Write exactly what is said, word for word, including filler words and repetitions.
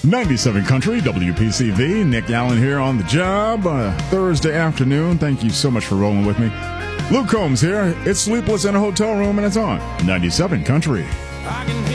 ninety-seven Country, W P C V. Nick Allen here on the job. Uh, Thursday afternoon. Thank you so much for rolling with me. Luke Combs here. It's Sleepless in a Hotel Room, and it's on ninety-seven Country.